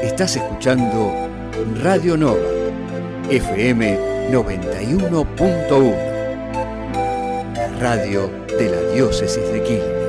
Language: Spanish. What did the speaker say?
Estás escuchando Radio Nova, FM 91.1, la radio de la diócesis de Quilmes.